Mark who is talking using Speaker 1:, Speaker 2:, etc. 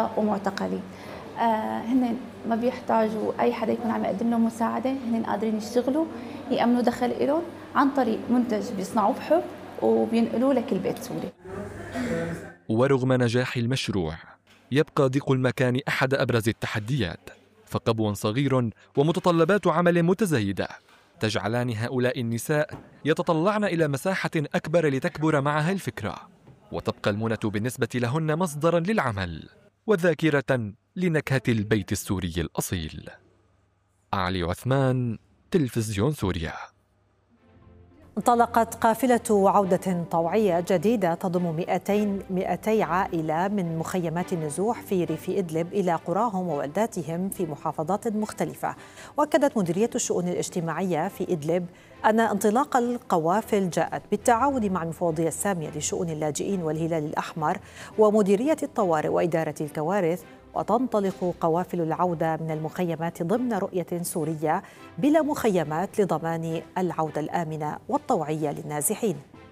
Speaker 1: شهداء ومعتقلين. هن ما بيحتاجوا أي حدا يكون عم يقدم لهم مساعدة، هن قادرين يشتغلوا يأمنوا دخل إلهم عن طريق منتج بيصنعوه بحب وبينقلوه لكل بيت سوري.
Speaker 2: ورغم نجاح المشروع يبقى ضيق المكان أحد أبرز التحديات، فقبو صغير ومتطلبات عمل متزايدة تجعلان هؤلاء النساء يتطلعن إلى مساحة أكبر لتكبر معها الفكرة، وتبقى المونة بالنسبة لهن مصدرا للعمل وذاكرة لنكهة البيت السوري الأصيل. علي عثمان، تلفزيون سوريا.
Speaker 3: انطلقت قافلة عودة طوعية جديدة تضم 200 عائلة من مخيمات النزوح في ريف إدلب إلى قراهم وولداتهم في محافظات مختلفة. وأكدت مديرية الشؤون الاجتماعية في إدلب أن انطلاق القوافل جاءت بالتعاون مع المفوضية السامية لشؤون اللاجئين والهلال الأحمر ومديرية الطوارئ وإدارة الكوارث، وتنطلق قوافل العودة من المخيمات ضمن رؤية سورية بلا مخيمات لضمان العودة الآمنة والطوعية للنازحين.